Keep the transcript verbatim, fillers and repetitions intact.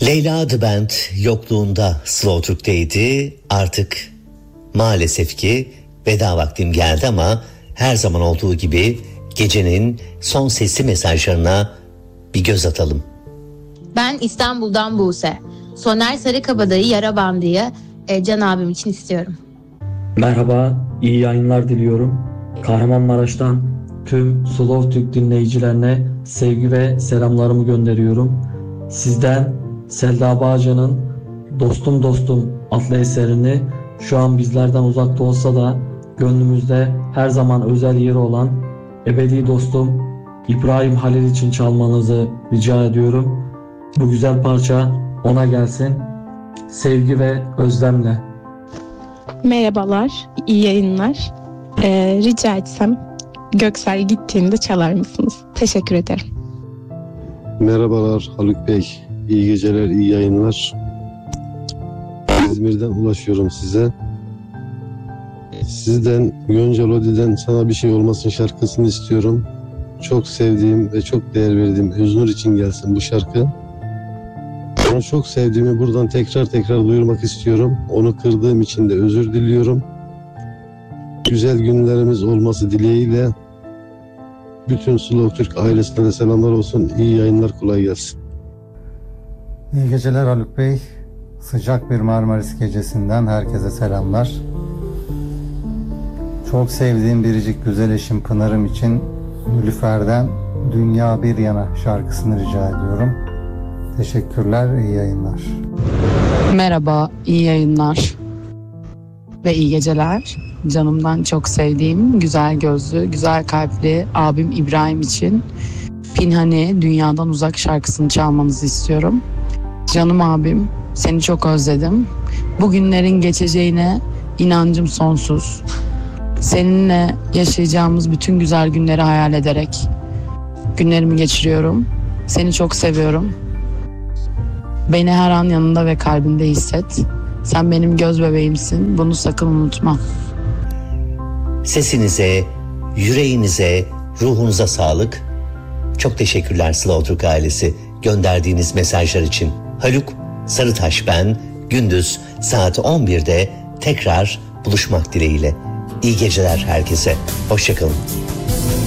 Leyla The Band yokluğunda Slow Türk'teydi. Artık maalesef ki veda vaktim geldi ama her zaman olduğu gibi gecenin son sesli mesajlarına bir göz atalım. Ben İstanbul'dan Buse. Soner Sarıkabadayı Yara Bandı'yı e, Can abim için istiyorum. Merhaba, iyi yayınlar diliyorum. Kahramanmaraş'tan tüm Slow Türk dinleyicilerine sevgi ve selamlarımı gönderiyorum. Sizden Selda Bağcan'ın Dostum Dostum adlı eserini şu an bizlerden uzakta olsa da gönlümüzde her zaman özel yeri olan ebedi dostum İbrahim Halil için çalmanızı rica ediyorum. Bu güzel parça ona gelsin. Sevgi ve özlemle. Merhabalar, iyi yayınlar. Ee, rica etsem Göksel gittiğinde çalar mısınız? Teşekkür ederim. Merhabalar Haluk Bey, iyi geceler, iyi yayınlar. İzmir'den ulaşıyorum size. Sizden, Yonca Lodi'den Sana Bir Şey Olmasın şarkısını istiyorum. Çok sevdiğim ve çok değer verdiğim Öznur için gelsin bu şarkı. Onu çok sevdiğimi buradan tekrar tekrar duyurmak istiyorum. Onu kırdığım için de özür diliyorum. Güzel günlerimiz olması dileğiyle bütün Slow Türk ailesine de selamlar olsun. İyi yayınlar, kolay gelsin. İyi geceler Haluk Bey. Sıcak bir Marmaris gecesinden herkese selamlar. Çok sevdiğim biricik güzel eşim Pınar'ım için Nilüfer'den Dünya Bir Yana şarkısını rica ediyorum. Teşekkürler, iyi yayınlar. Merhaba, iyi yayınlar ve iyi geceler. Canımdan çok sevdiğim, güzel gözlü, güzel kalpli abim İbrahim için Pinhani Dünyadan Uzak şarkısını çalmanızı istiyorum. Canım abim, seni çok özledim. Bugünlerin geçeceğine inancım sonsuz. Seninle yaşayacağımız bütün güzel günleri hayal ederek günlerimi geçiriyorum. Seni çok seviyorum. Beni her an yanında ve kalbinde hisset. Sen benim göz bebeğimsin. Bunu sakın unutma. Sesinize, yüreğinize, ruhunuza sağlık. Çok teşekkürler Slow Türk ailesi gönderdiğiniz mesajlar için. Haluk Sarıtaş ben. Gündüz saat on birde tekrar buluşmak dileğiyle. İyi geceler herkese. Hoşça kalın.